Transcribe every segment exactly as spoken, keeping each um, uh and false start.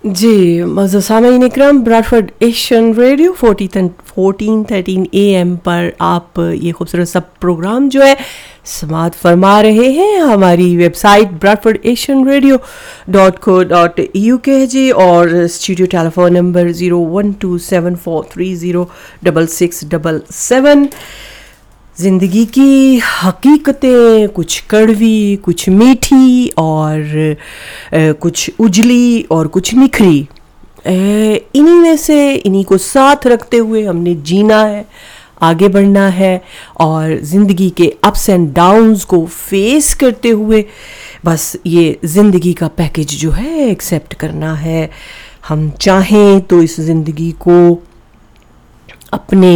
जी मज़ा सामीन इकराम, Bradford Asian radio fourteen thirteen A M पर आप ये खूबसूरत सब प्रोग्राम जो है समात फरमा रहे हैं। हमारी website Bradford Asian radio dot co dot U के है जी, और studio telephone number zero one two seven four three zero double six double seven. ज़िंदगी की हकीकतें कुछ कड़वी, कुछ मीठी और ए, कुछ उजली और कुछ निखरी, इन्हीं में से इन्हीं को साथ रखते हुए हमने जीना है, आगे बढ़ना है और ज़िंदगी के अप्स एंड डाउन्स को फेस करते हुए बस ये ज़िंदगी का पैकेज जो है एक्सेप्ट करना है। हम चाहें तो इस ज़िंदगी को अपने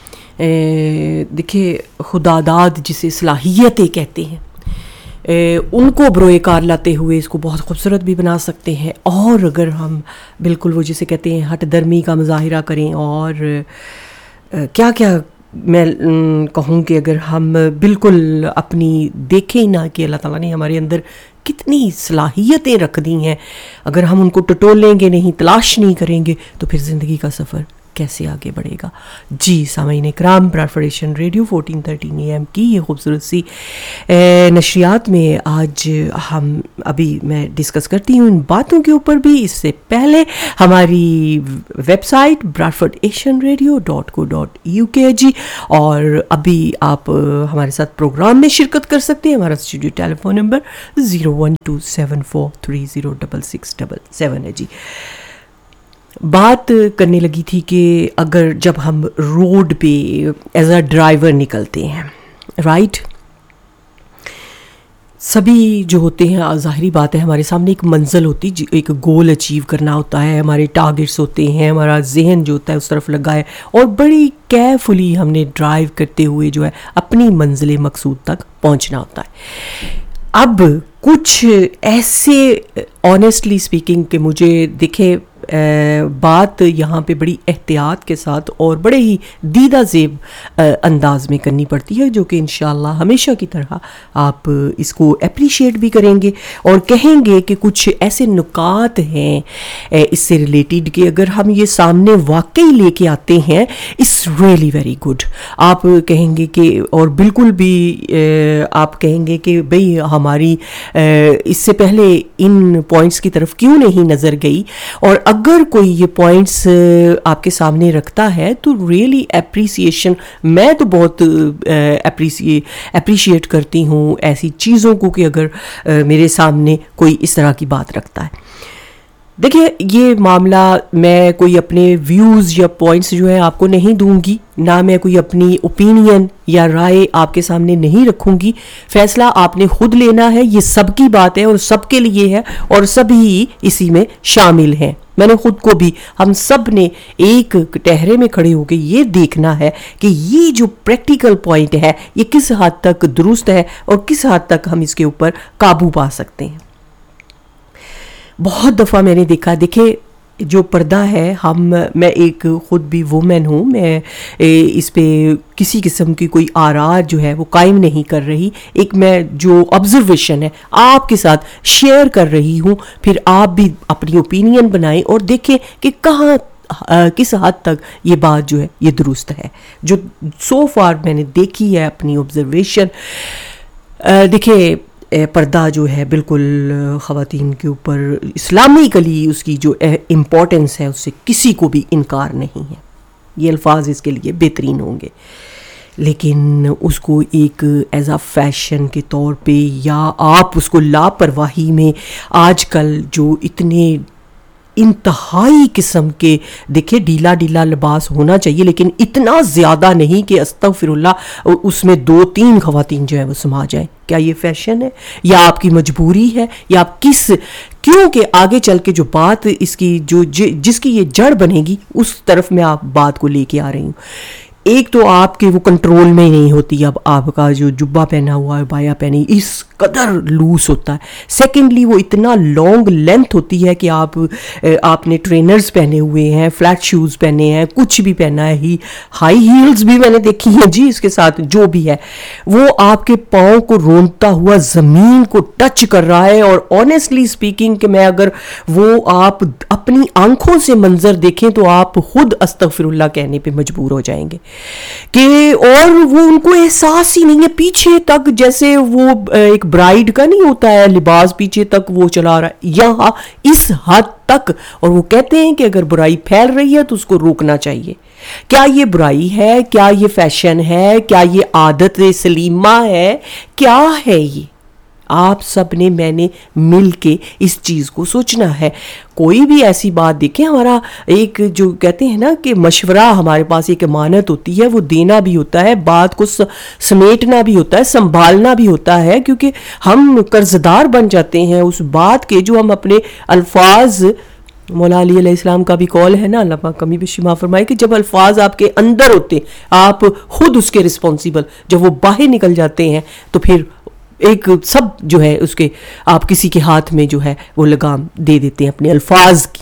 देखिए खुदादाद जिसे सलाहियतें कहते हैं, ए, उनको बरोएकार लाते हुए इसको बहुत खूबसूरत भी बना सकते हैं। और अगर हम बिल्कुल वो जिसे कहते हैं हट दर्मी का मुजाहिरा करें और ए, क्या क्या मैं कहूँ कि अगर हम बिल्कुल अपनी देखें ही ना कि अल्लाह ताला ने हमारे अंदर कितनी सलाहियतें रख दी हैं, अगर हम उनको टटोलेंगे नहीं, तलाश नहीं करेंगे तो फिर ज़िंदगी का सफ़र कैसे आगे बढ़ेगा। जी सामीन इकराम, Bradford Asian radio fourteen thirteen A M की ये खूबसूरत सी नशरियात में आज हम अभी मैं डिस्कस करती हूँ इन बातों के ऊपर भी। इससे पहले हमारी website Bradford Asian radio dot co dot U के है जी, और अभी आप हमारे साथ प्रोग्राम में शिरकत कर सकते हैं। हमारा studio telephone number zero one two seven four three zero double six double seven है जी। बात करने लगी थी कि अगर जब हम रोड पे एज अ ड्राइवर निकलते हैं, राइट, सभी जो होते हैं ज़ाहिरी बात है हमारे सामने एक मंजिल होती है, एक गोल अचीव करना होता है, हमारे टारगेट्स होते हैं, हमारा जहन जो होता है उस तरफ लगा है और बड़ी केयरफुली हमने ड्राइव करते हुए जो है अपनी मंजिल मकसूद तक पहुंचना होता है। अब कुछ ऐसे ऑनेस्टली स्पीकिंग कि मुझे दिखे बात यहाँ पे बड़ी एहतियात के साथ और बड़े ही दीदा ज़ेब अंदाज में करनी पड़ती है, जो कि इंशाअल्लाह हमेशा की तरह आप इसको अप्रिशिएट भी करेंगे और कहेंगे कि कुछ ऐसे नुकात हैं इससे रिलेटेड कि अगर हम ये सामने वाकई लेके आते हैं इट्स रियली वेरी गुड। आप कहेंगे कि और बिल्कुल भी आप कहेंगे कि भाई हमारी इससे पहले इन पॉइंट्स की तरफ क्यों नहीं नज़र गई, और अगर कोई ये पॉइंट्स आपके सामने रखता है तो रियली एप्रिसिएशन, मैं तो बहुत एप्रिशिएट करती हूँ ऐसी चीज़ों को कि अगर मेरे सामने कोई इस तरह की बात रखता है। देखिए ये मामला मैं कोई अपने व्यूज़ या पॉइंट्स जो है आपको नहीं दूंगी, ना मैं कोई अपनी ओपिनियन या राय आपके सामने नहीं रखूंगी। फैसला आपने खुद लेना है, ये सबकी बात है और सबके लिए है और सभी इसी में शामिल हैं। मैंने खुद को भी, हम सब ने एक टहरे में खड़े होकर ये देखना है कि ये जो प्रैक्टिकल पॉइंट है ये किस हद तक दुरुस्त है और किस हद तक हम इसके ऊपर काबू पा सकते हैं। बहुत दफ़ा मैंने देखा, देखे जो पर्दा है, हम मैं एक ख़ुद भी वुमेन हूँ, मैं इस पे किसी किस्म की कोई आरा जो है वो कायम नहीं कर रही, एक मैं जो ऑब्जर्वेशन है आपके साथ शेयर कर रही हूँ, फिर आप भी अपनी ओपिनियन बनाएं और देखें कि कहाँ आ, किस हद तक ये बात जो है ये दुरुस्त है। जो सो फार मैंने देखी है अपनी ऑब्जर्वेशन, देखिए पर्दा जो है बिल्कुल ख़वातीन के ऊपर इस्लामिकली उसकी जो इम्पोर्टेंस है उससे किसी को भी इनकार नहीं है, ये अल्फाज इसके लिए बेहतरीन होंगे, लेकिन उसको एक एज अ फैशन के तौर पे या आप उसको लापरवाही में आजकल जो इतने इंतहाई किस्म के, देखिए ढीला ढीला लिबास होना चाहिए लेकिन इतना ज़्यादा नहीं कि अस्तगफिरुल्लाह उसमें दो तीन ख़वातीन जो है वो समा जाए। क्या ये फैशन है या आपकी मजबूरी है या आप किस, क्योंकि आगे चल के जो बात इसकी जो ज, जिसकी ये जड़ बनेगी उस तरफ मैं आप बात को लेके आ रही हूँ। एक तो आपके वो कंट्रोल में ही नहीं होती, अब आपका जो जुब्बा पहना हुआ है, बाया पहनी, इस قدر لوس ہوتا ہے. سیکنڈلی وہ اتنا لانگ لینتھ ہوتی ہے کہ آپ آپ نے ٹرینرز پہنے ہوئے ہیں, فلیٹ شوز پہنے ہیں, کچھ بھی پہنا ہے, ہی ہائی ہیلز بھی میں نے دیکھی ہیں جی اس کے ساتھ, جو بھی ہے وہ آپ کے پاؤں کو رونتا ہوا زمین کو ٹچ کر رہا ہے. اور آنیسٹلی اسپیکنگ کہ میں اگر وہ آپ اپنی آنکھوں سے منظر دیکھیں تو آپ خود استغفر اللہ کہنے پہ مجبور ہو جائیں گے کہ, اور وہ ان کو احساس ہی نہیں ہے پیچھے تک, جیسے وہ ایک برائڈ کا نہیں ہوتا ہے لباس پیچھے تک وہ چلا رہا ہے, یہاں اس حد تک. اور وہ کہتے ہیں کہ اگر برائی پھیل رہی ہے تو اس کو روکنا چاہیے. کیا یہ برائی ہے؟ کیا یہ فیشن ہے؟ کیا یہ عادت سلیمہ ہے؟ کیا ہے یہ؟ آپ سب نے میں نے مل کے اس چیز کو سوچنا ہے. کوئی بھی ایسی بات دیکھیں, ہمارا ایک جو کہتے ہیں نا کہ مشورہ, ہمارے پاس ایک امانت ہوتی ہے, وہ دینا بھی ہوتا ہے, بات کو سمیٹنا بھی ہوتا ہے, سنبھالنا بھی ہوتا ہے, کیونکہ ہم قرضدار بن جاتے ہیں اس بات کے جو ہم اپنے الفاظ, مولا علی علیہ السلام کا بھی قول ہے نا, اللہ پاک کمی بیشی معاف فرمائے, کہ جب الفاظ آپ کے اندر ہوتے آپ خود اس کے رسپانسیبل, جب وہ باہر نکل جاتے ہیں تو پھر ایک سب جو ہے اس کے آپ کسی کے ہاتھ میں جو ہے وہ لگام دے دیتے ہیں اپنے الفاظ کی.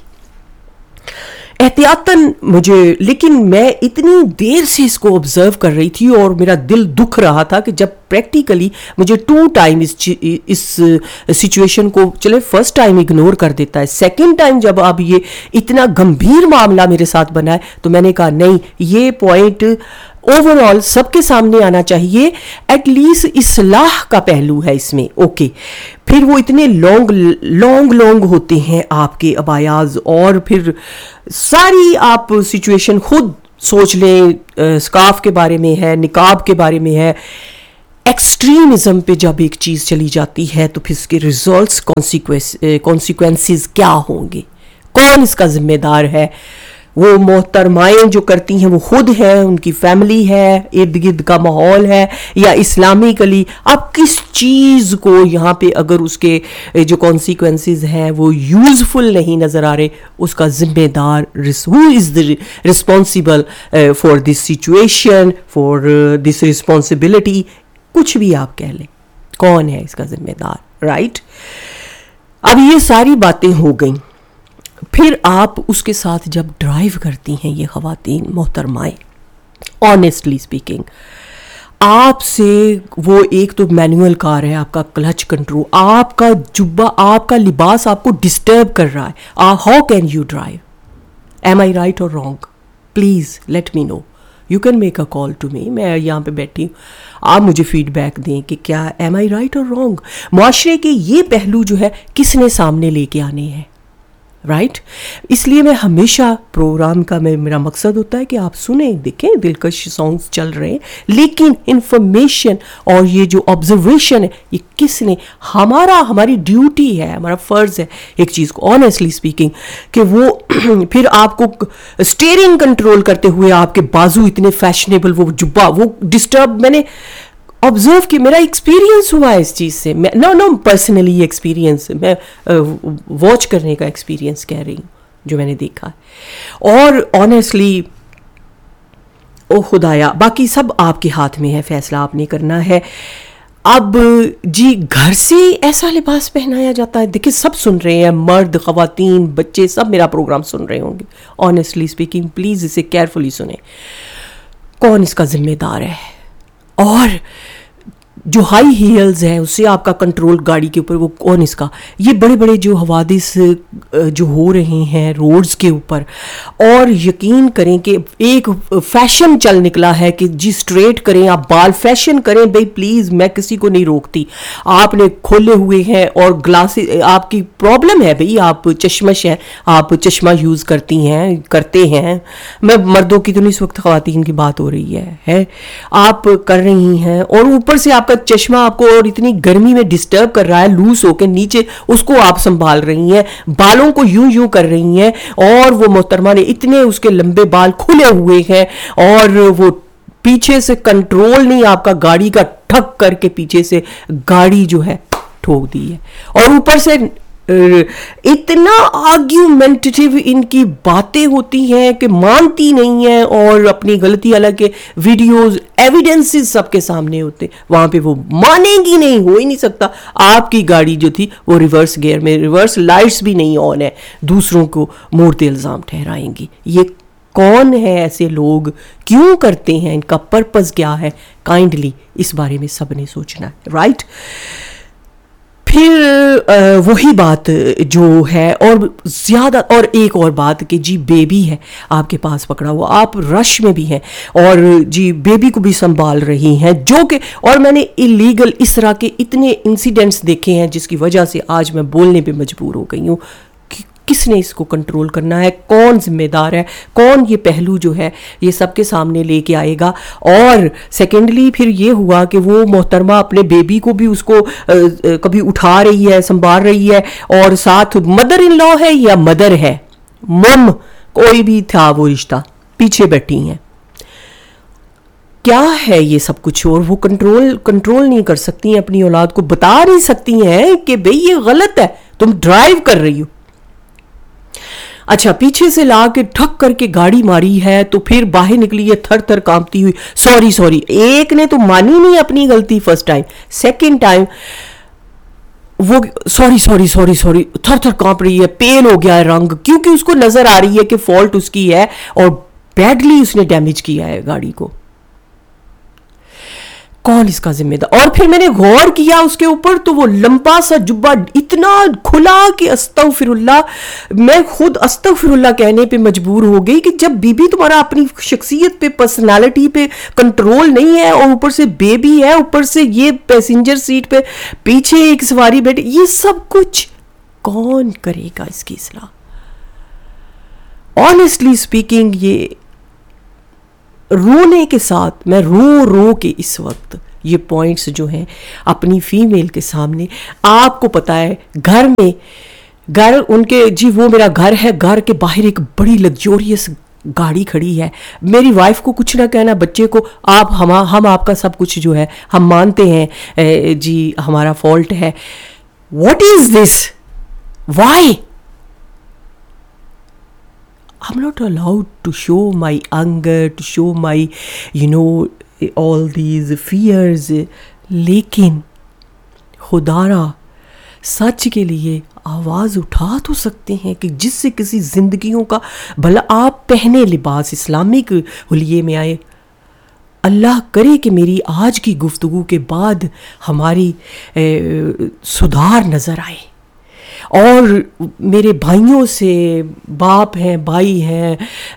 احتیاطاً مجھے, لیکن میں اتنی دیر سے اس کو آبزرو کر رہی تھی اور میرا دل دکھ رہا تھا کہ جب پریکٹیکلی مجھے to time us us situation کو, چلے فرسٹ ٹائم اگنور کر دیتا ہے, سیکنڈ ٹائم جب اب یہ اتنا گمبھیر معاملہ میرے ساتھ بنا ہے تو میں نے کہا نہیں, یہ پوائنٹ اوور آل سب کے سامنے آنا چاہیے, ایٹ لیسٹ اصلاح کا پہلو ہے اس میں. اوکے, پھر وہ اتنے لانگ لانگ لانگ ہوتے ہیں آپ کے ابایاز, اور پھر ساری آپ سچویشن خود سوچ لیں, اسکارف کے بارے میں ہے, نقاب کے بارے میں ہے. ایکسٹریمزم پہ جب ایک چیز چلی جاتی ہے تو پھر اس کے ریزلٹس, کانسیکوینسز کیا ہوں گے, کون اس کا ذمہ دار ہے؟ وہ محترمائیں جو کرتی ہیں وہ خود ہیں, ان کی فیملی ہے, ارد گرد کا ماحول ہے, یا اسلامکلی آپ کس چیز کو یہاں پہ اگر اس کے جو کانسیکوینسز ہیں وہ یوزفل نہیں نظر آ رہے, اس کا ذمہ دار, who is the responsible for this situation, for this responsibility, کچھ بھی آپ کہہ لیں, کون ہے اس کا ذمہ دار, رائٹ؟ اب یہ ساری باتیں ہو گئیں, پھر آپ اس کے ساتھ جب ڈرائیو کرتی ہیں یہ خواتین محترمائیں, آنیسٹلی اسپیکنگ آپ سے وہ ایک تو مینوئل کار ہے, آپ کا کلچ کنٹرول, آپ کا جبہ, آپ کا لباس آپ کو ڈسٹرب کر رہا ہے. How can you drive? M I right اور wrong? Please let me know. You can make a call to me, میں یہاں پہ بیٹھی ہوں, آپ مجھے فیڈ بیک دیں کہ کیا ایم آئی رائٹ اور رانگ. معاشرے کے یہ پہلو جو ہے کس نے سامنے لے کے آنے ہیں, رائٹ؟ اس لیے میں ہمیشہ پروگرام کا میں میرا مقصد ہوتا ہے کہ آپ سنیں, دیکھیں, دلکش سانگز چل رہے ہیں, لیکن انفارمیشن اور یہ جو آبزرویشن ہے یہ کس نے, ہمارا ہماری ڈیوٹی ہے, ہمارا فرض ہے ایک چیز کو آنیسٹلی اسپیکنگ کہ وہ پھر آپ کو اسٹیئرنگ کنٹرول کرتے ہوئے آپ کے بازو اتنے فیشنیبل, وہ جبہ وہ ڈسٹرب, میں نے آبزرو کی, میرا ایکسپیرینس ہوا ہے اس چیز سے, میں نو نو پرسنلی ایکسپیرینس, میں واچ کرنے کا ایکسپیرینس کہہ رہی ہوں جو میں نے دیکھا ہے. اور آنیسٹلی او خدایا, باقی سب آپ کے ہاتھ میں ہے, فیصلہ آپ نے کرنا ہے. اب جی گھر سے ایسا لباس پہنایا جاتا ہے, دیکھیں سب سن رہے ہیں, مرد, خواتین, بچے, سب میرا پروگرام سن رہے ہوں گے. آنیسٹلی اسپیکنگ پلیز اسے کیئرفلی سنیں, کون اس کا ذمہ دار ہے. اور جو ہائی ہیلز ہے اس سے آپ کا کنٹرول گاڑی کے اوپر, وہ کون اس کا, یہ بڑے بڑے جو حوادث جو ہو رہے ہیں روڈز کے اوپر, اور یقین کریں کہ ایک فیشن چل نکلا ہے کہ جی اسٹریٹ کریں آپ بال, فیشن کریں بھائی پلیز, میں کسی کو نہیں روکتی, آپ نے کھولے ہوئے ہیں اور گلاس, آپ کی پرابلم ہے بھائی, آپ چشمش ہیں, آپ چشمہ یوز کرتی ہیں, کرتے ہیں, میں مردوں کی تو نہیں, اس وقت خواتین کی بات ہو رہی ہے, ہے آپ کر رہی ہیں, اور اوپر سے آپ کا چشمہ آپ کو اور اتنی گرمی میں ڈسٹرب کر رہا ہے, لوس ہو کے نیچے اس کو آپ سنبھال رہی ہیں, بالوں کو یوں یوں کر رہی ہیں, اور وہ محترمہ نے اتنے اس کے لمبے بال کھلے ہوئے ہیں, اور وہ پیچھے سے کنٹرول نہیں, آپ کا گاڑی کا ٹھک کر کے پیچھے سے گاڑی جو ہے ٹھوک دی ہے, اور اوپر سے اتنا آرگیومنٹیو ان کی باتیں ہوتی ہیں کہ مانتی نہیں ہیں, اور اپنی غلطی حالانکہ ویڈیوز ایویڈنسز سب کے سامنے ہوتے, وہاں پہ وہ مانیں گی نہیں, ہو ہی نہیں سکتا. آپ کی گاڑی جو تھی وہ ریورس گیئر میں, ریورس لائٹس بھی نہیں آن ہے, دوسروں کو مورتے الزام ٹھہرائیں گی. یہ کون ہے ایسے لوگ, کیوں کرتے ہیں, ان کا پرپز کیا ہے؟ کائنڈلی اس بارے میں سب نے سوچنا ہے, رائٹ. پھر وہی بات جو ہے, اور زیادہ, اور ایک اور بات کہ جی بیبی ہے آپ کے پاس پکڑا ہوا, آپ رش میں بھی ہیں اور جی بیبی کو بھی سنبھال رہی ہیں, جو کہ, اور میں نے الیگل اس طرح کے اتنے انسیڈنٹس دیکھے ہیں جس کی وجہ سے آج میں بولنے پہ مجبور ہو گئی ہوں. کس نے اس کو کنٹرول کرنا ہے, کون ذمہ دار ہے, کون یہ پہلو جو ہے یہ سب کے سامنے لے کے آئے گا. اور سیکنڈلی پھر یہ ہوا کہ وہ محترمہ اپنے بیبی کو بھی اس کو کبھی اٹھا رہی ہے, سنبھال رہی ہے, اور ساتھ مدر ان لا ہے یا مدر ہے, مم کوئی بھی تھا وہ رشتہ, پیچھے بیٹھی ہیں. کیا ہے یہ سب کچھ, اور وہ کنٹرول کنٹرول نہیں کر سکتی ہیں اپنی اولاد کو, بتا نہیں سکتی ہیں کہ بھئی یہ غلط ہے, تم ڈرائیو کر رہی ہو. اچھا, پیچھے سے لا کے ٹھک کر کے گاڑی ماری ہے, تو پھر باہر نکلی ہے تھر تھر کانپتی ہوئی, سوری سوری. ایک نے تو مانی نہیں اپنی غلطی فرسٹ ٹائم, سیکنڈ ٹائم وہ سوری سوری سوری سوری تھر تھر کانپ رہی ہے, پیل ہو گیا ہے رنگ, کیونکہ اس کو نظر آ رہی ہے کہ فالٹ اس کی ہے اور بیڈلی اس نے ڈیمیج کیا ہے گاڑی کو. کون اس کا ذمہ دار؟ اور پھر میں نے غور کیا اس کے اوپر, تو وہ لمبا سا جبہ اتنا کھلا کہ استغفر اللہ, میں خود استغفر اللہ کہنے پہ مجبور ہو گئی کہ جب بی بی تمہارا اپنی شخصیت پہ, پرسنالٹی پہ کنٹرول نہیں ہے, اور اوپر سے بیبی ہے, اوپر سے یہ پیسنجر سیٹ پہ پیچھے ایک سواری بیٹھے, یہ سب کچھ کون کرے گا اس کی اصلاح؟ آنیسٹلی اسپیکنگ, یہ رونے کے ساتھ میں رو رو کے اس وقت یہ پوائنٹس جو ہیں اپنی فیمیل کے سامنے, آپ کو پتا ہے گھر میں, گھر ان کے, جی وہ میرا گھر ہے, گھر کے باہر ایک بڑی لگزوریس گاڑی کھڑی ہے, میری وائف کو کچھ نہ کہنا, بچے کو آپ, ہم ہم آپ کا سب کچھ جو ہے ہم مانتے ہیں جی ہمارا فالٹ ہے. What is this, Y I'm not allowed to show my anger, to show my, you know, all these fears. لیکن خدا را سچ کے لیے آواز اٹھا تو سکتے ہیں کہ جس سے کسی زندگیوں کا بھلا, آپ پہنے لباس اسلامک حلیے میں آئے. اللہ کرے کہ میری آج کی گفتگو کے بعد ہماری سدھار نظر آئے, اور میرے بھائیوں سے, باپ ہیں, بھائی ہیں,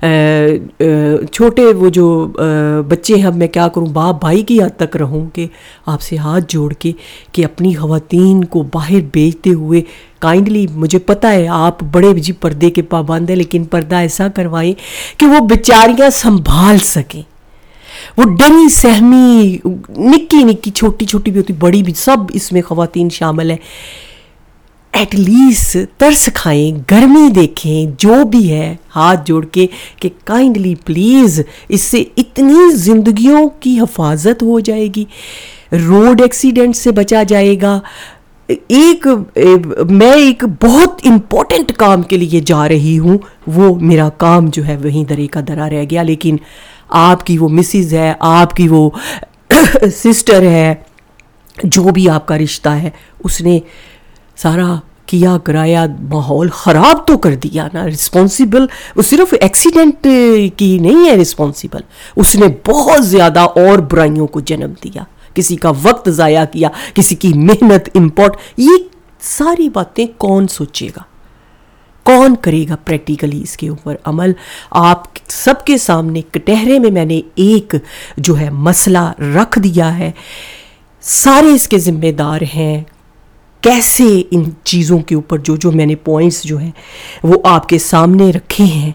چھوٹے وہ جو بچے ہیں, میں کیا کروں, باپ بھائی کی حد تک رہوں کہ آپ سے ہاتھ جوڑ کے کہ اپنی خواتین کو باہر بیچتے ہوئے کائنڈلی, مجھے پتہ ہے آپ بڑے جی پردے کے پابند ہیں, لیکن پردہ ایسا کروائیں کہ وہ بیچاریاں سنبھال سکیں. وہ ڈری سہمی نکی نکی چھوٹی چھوٹی بھی ہوتی, بڑی بھی, سب اس میں خواتین شامل ہیں. ایٹ لیسٹ ترس کھائیں, گرمی دیکھیں, جو بھی ہے ہاتھ جوڑ کے کہ کائنڈلی پلیز, اس سے اتنی زندگیوں کی حفاظت ہو جائے گی, روڈ ایکسیڈنٹ سے بچا جائے گا. ایک میں ایک بہت امپورٹنٹ کام کے لیے جا رہی ہوں, وہ میرا کام جو ہے وہیں درے کا درا رہ گیا, لیکن آپ کی وہ مسز ہے, آپ کی وہ سسٹر ہے, جو بھی آپ کا رشتہ ہے, اس نے سارا کیا کرایا, ماحول خراب تو کر دیا نا. رسپانسیبل وہ صرف ایکسیڈنٹ کی نہیں ہے رسپانسیبل, اس نے بہت زیادہ اور برائیوں کو جنم دیا, کسی کا وقت ضائع کیا, کسی کی محنت امپورٹ. یہ ساری باتیں کون سوچے گا, کون کرے گا پریکٹیکلی اس کے اوپر عمل؟ آپ سب کے سامنے کٹہرے میں میں نے ایک جو ہے مسئلہ رکھ دیا ہے, سارے اس کے ذمہ دار ہیں. کیسے ان چیزوں کے اوپر جو جو میں نے پوائنٹس جو ہیں وہ آپ کے سامنے رکھے ہیں,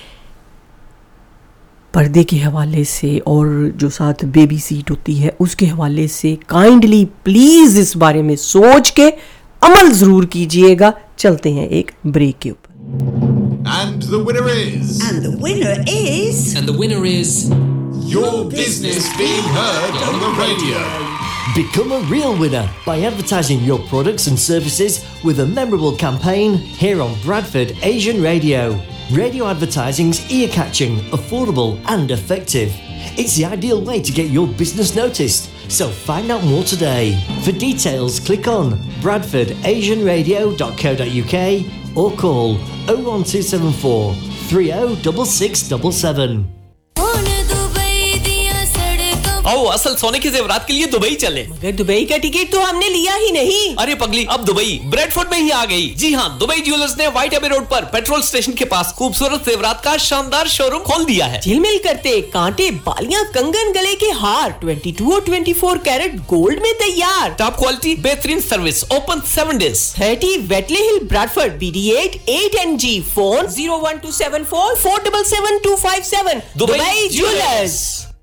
پردے کے حوالے سے اور جو ساتھ بیبی سیٹ ہوتی ہے اس کے حوالے سے, کائنڈلی پلیز اس بارے میں سوچ کے عمل ضرور کیجئے گا. چلتے ہیں ایک بریک کے اوپر. And the winner is And the winner is And the winner is Your Business Being Heard on the Radio. Become a real winner by advertising your products and services with a memorable campaign here on Bradford Asian Radio. Radio advertising's ear-catching, affordable and effective. It's the ideal way to get your business noticed. So find out more today. For details, click on bradford asian radio dot co dot uk or call oh one two seven four three oh six six seven seven. आओ असल सोने के जेवरात के लिए Dubai चले। मगर Dubai का टिकट तो हमने लिया ही नहीं। अरे पगली, अब दुबई ब्रेडफोर्ड में ही आ गई। जी हाँ, दुबई ज्वेलर्स ने व्हाइट एबे रोड पर पेट्रोल स्टेशन के पास खूबसूरत जेवरात का शानदार शोरूम खोल दिया है। झिलमिल करते कांटे, बालियां, कंगन, गले के हार बाईस और चौबीस कैरेट गोल्ड में तैयार। टॉप क्वालिटी, बेहतरीन सर्विस, ओपन सेवन डेज। तीस वेटले हिल, Bradford, B D eight eight N G. Phone zero one two seven four four seven seven two five seven। Dubai jewellers.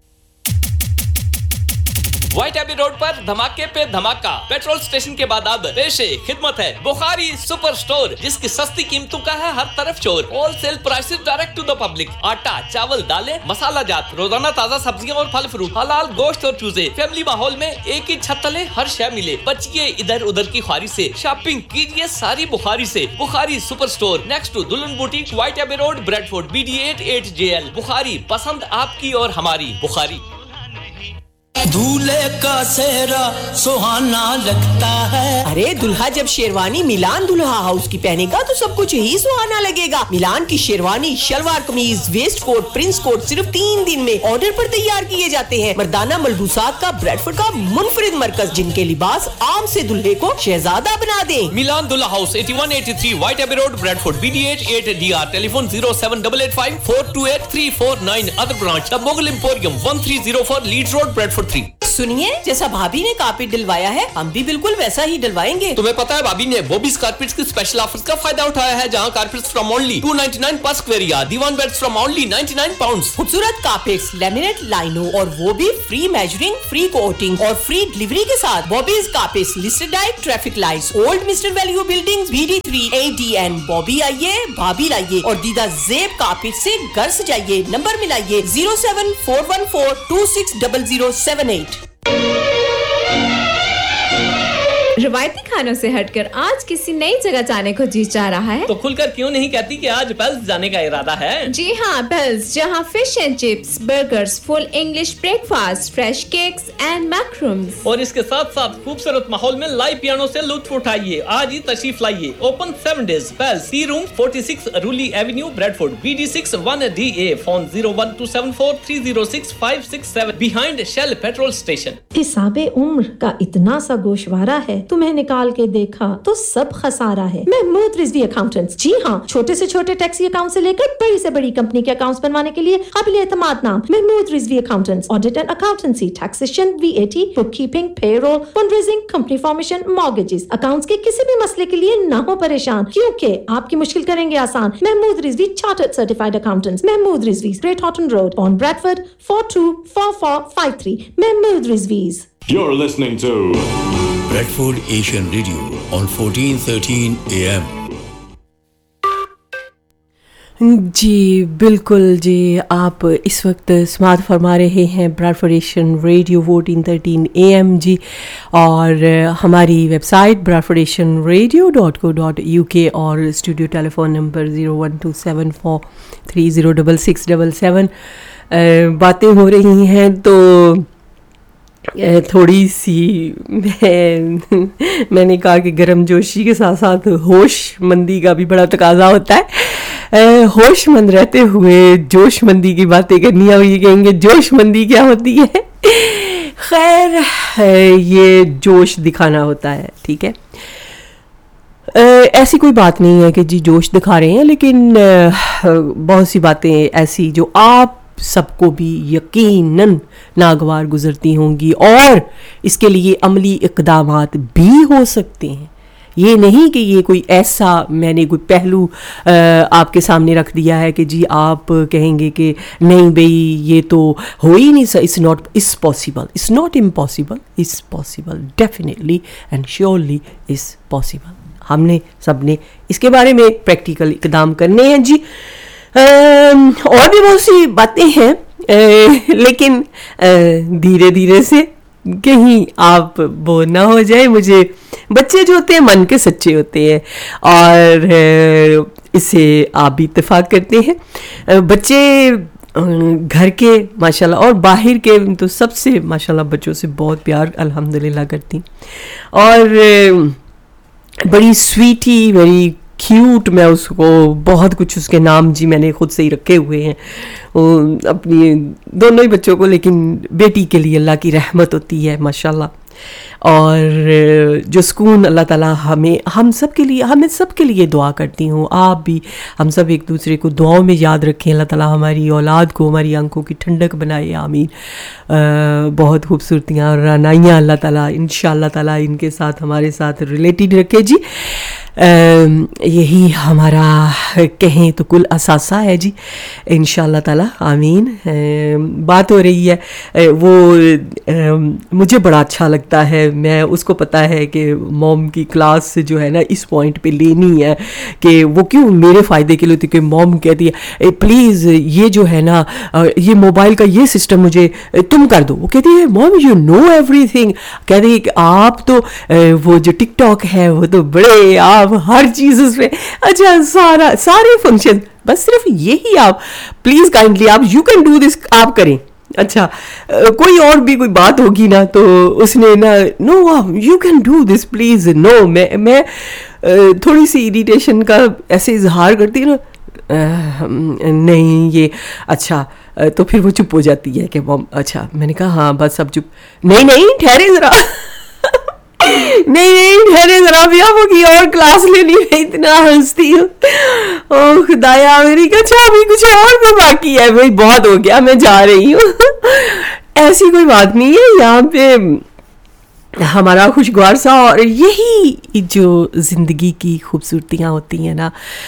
White AB road पर धमाके पे धमाका। Petrol station के बाद अब पेशे खिदमत है बुखारी सुपर स्टोर, जिसकी सस्ती कीमतों का है हर तरफ शोर। Wholesale prices direct to the public. आटा, चावल, दालें, मसाला जात, रोजाना ताजा सब्जियां और फल फ्रूट, हलाल गोश्त और चूजे। फैमिली माहौल में एक ही छत तले हर शय मिले। बचिए इधर उधर की ख्वारी से, शॉपिंग कीजिए सारी बुखारी से। Bukhari super store next to दुल्हन boutique, white AB road, Bradford, B D eight eight J L. Bukhari, पसंद आपकी और हमारी। बुखारी। दूल्हे का सेहरा सुहाना लगता है। अरे दुल्हा जब शेरवानी मिलान दुल्हा हाउस की पहनेगा तो सब कुछ ही सुहाना लगेगा। मिलान की शेरवानी, शलवार कमीज, वेस्ट कोट, प्रिंस कोट सिर्फ तीन दिन में ऑर्डर पर तैयार किए जाते हैं। मर्दाना मलबूसात का ब्रेडफोर्ड का मुनफरिद मरकज, जिनके लिबास आम से दुल्हे को शहजादा बना दे। मिलान दुल्हा हाउस इक्यासी तिरासी white AB road, Bradford, B D eight eight D R. Telephone zero seven eight eight five four two eight three four nine। Other branch the Mughal emporium one three zero four Leeds road, Bradford three. सुनिए, जैसा भाभी ने carpet डलवाया है हम भी बिल्कुल वैसा ही डलवाएंगे। तुम्हें पता है भाभी ने बॉबीज कारपेट्स की स्पेशल ऑफर्स का फायदा उठाया है, जहां carpets from only two ninety-nine पर square yard, Diwan beds from only ninety-nine pounds. खूबसूरत कारपेट्स, लैमिनेट, लाइनो और वो भी फ्री मेजरिंग, फ्री कोटिंग और फ्री डिलीवरी के साथ। Bobby's carpets listed diet, traffic lights, old mister value buildings, B D three A D N. Bobby आइए, भाभी लाइए और दीदा जेब कारपेट से घर सजाइए। Number मिलाइए zero seven four one four two six zero zero seven eight। रवायती खानों से हटकर आज किसी नई जगह जाने को जी चाह रहा है तो खुलकर क्यों नहीं कहती कि आज बेल्स जाने का इरादा है। जी हाँ, बेल्स, जहाँ fish and chips, burgers, full English breakfast, fresh cakes and मैक्रूम्स और इसके साथ साथ खूबसूरत माहौल में लाइव पियानो से लुत्फ उठाइए। आज ही तशरीफ लाइए। Open seven days. Bells, T room forty-six रूली Avenue, Bradford, B D six one D A। Phone zero one two seven four three zero six five six seven behind shell petrol station. हिसाबे उम्र का इतना सा गोशवारा है, तुम्हें निकाल के देखा तो सब खसारा है। महमूद रिजवी अकाउंटेंट्स, जी हाँ, छोटे से छोटे टैक्सी अकाउंट से लेकर बड़ी से बड़ी कंपनी के अकाउंट्स बनवाने के लिए काबिल एतमाद नाम Mahmood Rizvi accountants. Audit and accountancy, taxation, V A T, book keeping, payroll, fundraising, company formation, mortgages, accounts के किसी भी मसले के लिए ना हो परेशान, क्योंकि आपकी मुश्किल करेंगे आसान। Mahmood Rizvi chartered certified accountants. Mahmood Rizvi, great Horton road, on Bradford, four two four four five three। Mahmood रिजवीज। You're listening to Bradford Asian Radio on fourteen thirteen A M। जी बिल्कुल जी, आप इस वक्त समात फरमा रहे हैं Bradford Asian radio fourteen thirteen A M जी, और हमारी website Bradford Asian radio dot co dot U के और studio telephone number zero one two seven four three zero six six seven seven। बातें हो रही हैं तो थोड़ी सी मैं मैंने कहा कि गर्मजोशी के साथ साथ होश मंदी का भी बड़ा तकाजा होता है। होशमंद रहते हुए जोश मंदी की बातें करनी है, ये कहेंगे जोश मंदी क्या होती है। खैर ये जोश दिखाना होता है, ठीक है। ऐसी कोई बात नहीं है कि जी जोश दिखा रहे हैं, लेकिन बहुत सी बातें ऐसी जो आप सबको भी यकीनन नागवार गुजरती होंगी और इसके लिए अमली इक़दामात भी हो सकते हैं। ये नहीं कि ये कोई ऐसा मैंने कोई पहलू आपके सामने रख दिया है कि जी आप कहेंगे कि नहीं भाई ये तो हो ही नहीं, it's not it's possible, it's not impossible, it's possible, definitely and surely is possible. हमने सब ने इसके बारे में प्रैक्टिकल इक़दाम करने हैं जी। और भी बहुत सी बातें हैं, लेकिन धीरे धीरे से کہیں آپ بور نہ ہو جائے. مجھے بچے جو ہوتے ہیں من کے سچے ہوتے ہیں اور اس سے آپ بھی اتفاق کرتے ہیں. بچے گھر کے ماشاءاللہ اور باہر کے تو سب سے ماشاءاللہ بچوں سے بہت پیار الحمدللہ کرتی اور بڑی سویٹی بڑی کیوٹ. میں اس کو بہت کچھ اس کے نام جی میں نے خود سے ہی رکھے ہوئے ہیں اپنی دونوں ہی بچوں کو, لیکن بیٹی کے لیے اللہ کی رحمت ہوتی ہے ماشاءاللہ. اور جو سکون اللہ تعالیٰ ہمیں ہم سب کے لیے ہمیں سب کے لیے دعا کرتی ہوں, آپ بھی ہم سب ایک دوسرے کو دعاؤں میں یاد رکھیں. اللہ تعالیٰ ہماری اولاد کو ہماری آنکھوں کی ٹھنڈک بنائے, آمین. بہت خوبصورتیاں اور رعنائیاں اللہ تعالیٰ ان شاء اللہ تعالیٰ ان کے ساتھ ہمارے ساتھ ریلیٹڈ رکھے جی. یہی ہمارا کہیں تو کل اثاثہ ہے جی ان شاء اللہ تعالیٰ, آمین. بات ہو رہی ہے وہ مجھے بڑا اچھا لگتا ہے, میں اس کو پتا ہے کہ موم کی کلاس جو ہے نا اس پوائنٹ پہ لینی ہے کہ وہ کیوں میرے فائدے کے لیے ہوتی ہے. کہ موم کہتی ہے پلیز یہ جو ہے نا یہ موبائل کا یہ سسٹم مجھے تم کر دو. وہ کہتی ہے موم یو نو ایوری تھنگ. کہتی ہے کہ آپ تو وہ جو ٹک ٹاک ہے وہ تو بڑے آپ ہر چیز اس پہ اچھا سارا سارے فنکشن بس صرف یہی آپ پلیز کائنڈلی آپ یو کین ڈو دس آپ کریں. اچھا کوئی اور بھی کوئی بات ہوگی نا تو اس نے نا نو you can do this please نو. میں میں تھوڑی سی اریٹیشن کا ایسے اظہار کرتی ہوں نا نہیں یہ اچھا تو پھر وہ چپ ہو جاتی ہے کہ اچھا. میں نے کہا ہاں بس اب چپ. نہیں نہیں ٹھہرے ذرا نہیں نہیں ٹھہرے ذرا بھی آپ کی اور کلاس لینی ہے. اتنا ہنستی ہوں او خدایا میری. اچھا ابھی کچھ اور بھی باقی ہے بھائی, بہت ہو گیا میں جا رہی ہوں. ایسی کوئی بات نہیں ہے, یہاں پہ ہمارا خوشگوار سا اور یہی جو زندگی کی خوبصورتیاں ہوتی ہیں نا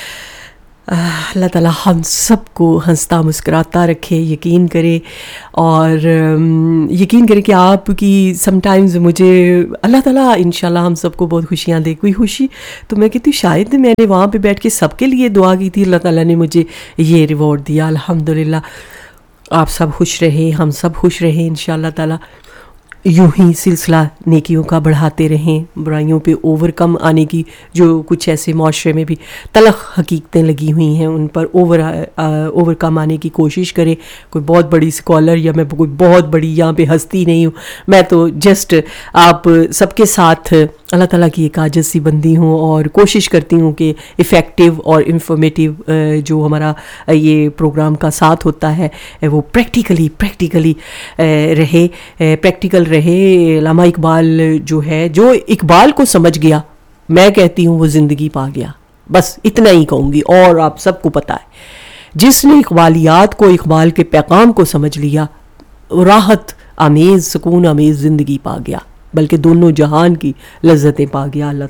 اللہ تعالیٰ ہم سب کو ہنستا مسکراتا رکھے. یقین کرے اور یقین کرے کہ آپ کی سم ٹائمز مجھے اللہ تعالیٰ انشاءاللہ ہم سب کو بہت خوشیاں دے. کوئی خوشی تو میں کہتی ہوں شاید میں نے وہاں پہ بیٹھ کے سب کے لیے دعا کی تھی, اللہ تعالیٰ نے مجھے یہ ریوارڈ دیا الحمدللہ. آپ سب خوش رہیں, ہم سب خوش رہیں انشاءاللہ تعالیٰ. یوں ہی سلسلہ نیکیوں کا بڑھاتے رہیں, برائیوں پہ اوور کم آنے کی جو کچھ ایسے معاشرے میں بھی تلخ حقیقتیں لگی ہوئی ہیں ان پر اوور اوور کم آنے کی کوشش کریں. کوئی بہت بڑی اسکالر یا میں کوئی بہت بڑی یہاں پہ ہستی نہیں ہوں, میں تو جسٹ آپ سب کے ساتھ اللہ تعالیٰ کی ایک عاجز سی بندی ہوں اور کوشش کرتی ہوں کہ افیکٹو اور انفارمیٹیو جو ہمارا یہ پروگرام کا ساتھ ہوتا ہے وہ پریکٹیکلی پریکٹیکلی رہے پریکٹیکل رہے. علامہ اقبال جو ہے جو اقبال کو سمجھ گیا میں کہتی ہوں وہ زندگی پا گیا. بس اتنا ہی کہوں گی, اور آپ سب کو پتہ ہے جس نے اقبالیات کو اقبال کے پیغام کو سمجھ لیا راحت آمیز سکون آمیز زندگی پا گیا, بلکہ دونوں جہان کی لذتیں پا گیا. اللہ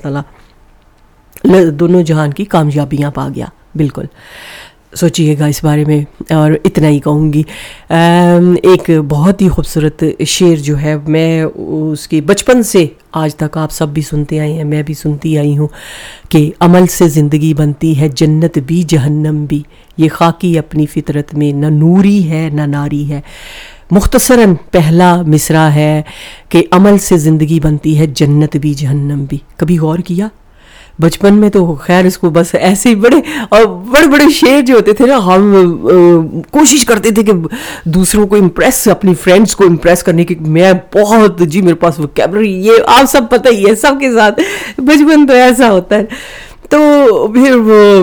تعالیٰ دونوں جہان کی کامیابیاں پا گیا. بالکل سوچیے گا اس بارے میں, اور اتنا ہی کہوں گی. ایک بہت ہی خوبصورت شعر جو ہے میں اس کی بچپن سے آج تک آپ سب بھی سنتے آئے ہیں, میں بھی سنتی آئی ہوں کہ عمل سے زندگی بنتی ہے جنت بھی جہنم بھی, یہ خاکی اپنی فطرت میں نہ نوری ہے نہ ناری ہے. مختصراً پہلا مصرع ہے کہ عمل سے زندگی بنتی ہے جنت بھی جہنم بھی. کبھی غور کیا بچپن میں تو خیر اس کو بس ایسے ہی بڑے اور بڑے بڑے شعر جو ہوتے تھے نا, ہم کوشش کرتے تھے کہ دوسروں کو امپریس اپنی فرینڈس کو امپریس کرنے کی. میں بہت جی میرے پاس ووکیبلری, یہ آپ سب پتہ ہی ہے سب کے ساتھ بچپن تو ایسا ہوتا ہے. تو پھر وہ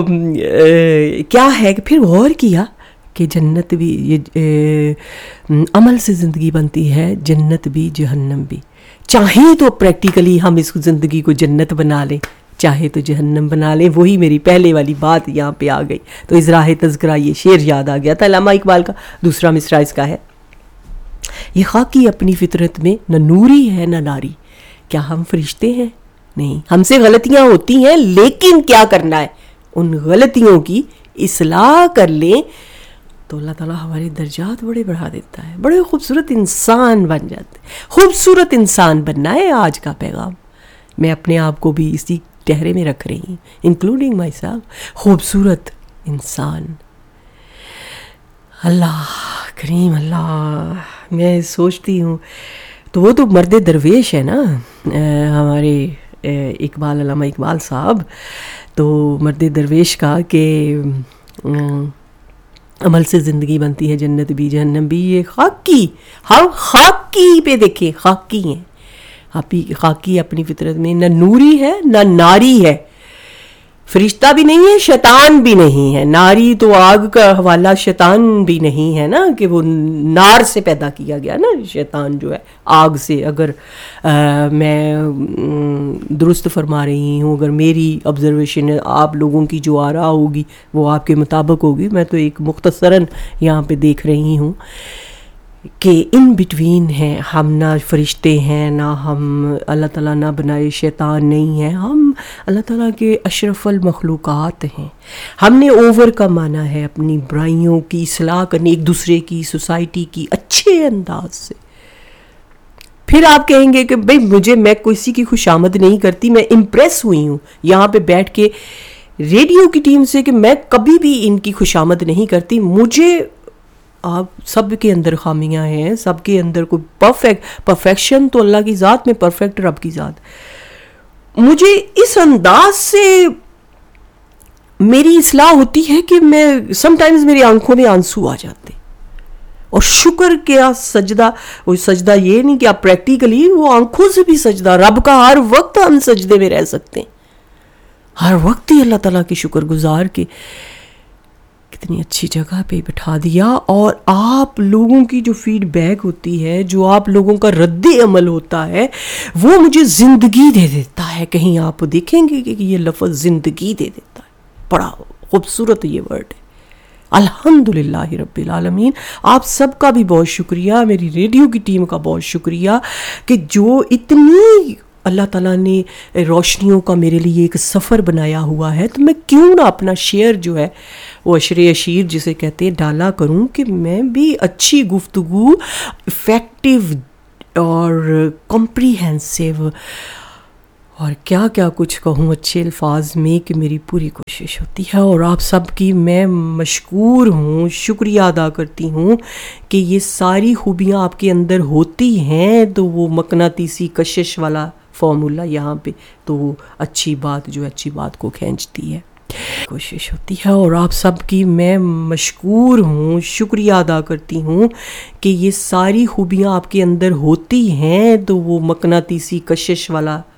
کیا ہے کہ پھر غور کیا کہ جنت بھی یہ عمل سے زندگی بنتی ہے جنت بھی جہنم بھی. چاہیں تو پریکٹیکلی ہم اس زندگی کو جنت بنا لیں, چاہے تو جہنم بنا لیں. وہی میری پہلے والی بات یہاں پہ آ گئی تو اظراء تذکرہ یہ شعر یاد آ گیا تھا علامہ اقبال کا. دوسرا مصرع اس کا ہے یہ خاکی اپنی فطرت میں نہ نوری ہے نہ ناری. کیا ہم فرشتے ہیں؟ نہیں, ہم سے غلطیاں ہوتی ہیں, لیکن کیا کرنا ہے ان غلطیوں کی اصلاح کر لیں تو اللہ تعالیٰ ہمارے درجات بڑے بڑھا دیتا ہے, بڑے خوبصورت انسان بن جاتے ہیں. خوبصورت انسان بننا ہے آج کا پیغام. میں اپنے آپ کو بھی اسی ٹہرے میں رکھ رہی ہوں, انکلوڈنگ مائی سیلف. خوبصورت انسان. اللہ کریم اللہ, میں سوچتی ہوں تو وہ تو مرد درویش ہے نا ہمارے اقبال، علامہ اقبال صاحب. تو مرد درویش کا کہ عمل سے زندگی بنتی ہے جنت بھی جہنم بھی، یہ خاکی، ہم خاکی پہ دیکھیں، خاکی ہیں، خاکی اپنی فطرت میں نہ نوری ہے نہ ناری ہے، فرشتہ بھی نہیں ہے شیطان بھی نہیں ہے. ناری تو آگ کا حوالہ، شیطان بھی نہیں ہے نا، کہ وہ نار سے پیدا کیا گیا نا، شیطان جو ہے آگ سے. اگر میں درست فرما رہی ہوں، اگر میری آبزرویشن ہے، آپ لوگوں کی جو آراء ہوگی وہ آپ کے مطابق ہوگی، میں تو ایک مختصراً یہاں پہ دیکھ رہی ہوں کہ ان بٹوین ہیں ہم، نہ فرشتے ہیں نہ ہم، اللہ تعالیٰ نہ بنائے شیطان نہیں ہے، ہم اللہ تعالیٰ کے اشرف المخلوقات ہیں. ہم نے اوور کا مانا ہے اپنی برائیوں کی اصلاح کرنے، ایک دوسرے کی، سوسائٹی کی اچھے انداز سے. پھر آپ کہیں گے کہ بھئی مجھے، میں کسی کی خوش آمد نہیں کرتی، میں امپریس ہوئی ہوں یہاں پہ بیٹھ کے ریڈیو کی ٹیم سے کہ میں کبھی بھی ان کی خوش آمد نہیں کرتی. مجھے، آپ سب کے اندر خامیاں ہیں، سب کے اندر کوئی پرفیکٹ، پرفیکشن تو اللہ کی ذات میں، پرفیکٹ رب کی ذات. مجھے اس انداز سے میری اصلاح ہوتی ہے کہ میں سم ٹائمز میری آنکھوں میں آنسو آ جاتے. اور شکر کیا سجدہ، وہ سجدہ یہ نہیں کہ آپ پریکٹیکلی، وہ آنکھوں سے بھی سجدہ. رب کا ہر وقت ہم سجدے میں رہ سکتے ہیں، ہر وقت ہی اللہ تعالیٰ کی شکر گزار کے کتنی اچھی جگہ پہ بٹھا دیا. اور آپ لوگوں کی جو فیڈ بیک ہوتی ہے، جو آپ لوگوں کا رد عمل ہوتا ہے، وہ مجھے زندگی دے دیتا ہے. کہیں آپ دیکھیں گے کہ یہ لفظ زندگی دے دیتا ہے، بڑا خوبصورت یہ ورڈ ہے. الحمدللہ رب العالمین. آپ سب کا بھی بہت شکریہ، میری ریڈیو کی ٹیم کا بہت شکریہ کہ جو اتنی اللہ تعالیٰ نے روشنیوں کا میرے لیے ایک سفر بنایا ہوا ہے، تو میں کیوں نہ اپنا شیئر جو ہے وہ عشر اشیر جسے کہتے ہیں ڈالا کروں، کہ میں بھی اچھی گفتگو، افیکٹو اور کمپریہنسو، اور کیا کیا کچھ کہوں اچھے الفاظ میں، کہ میری پوری کوشش ہوتی ہے. اور آپ سب کی میں مشکور ہوں، شکریہ ادا کرتی ہوں کہ یہ ساری خوبیاں آپ کے اندر ہوتی ہیں. تو وہ مقناطیسی کشش والا فارمولا یہاں پہ، تو وہ اچھی بات جو اچھی بات کو کھینچتی ہے، کوشش ہوتی ہے. اور آپ سب کی میں مشکور ہوں، شکریہ ادا کرتی ہوں کہ یہ ساری خوبیاں آپ کے اندر ہوتی ہیں. تو وہ مقناطیسی کشش والا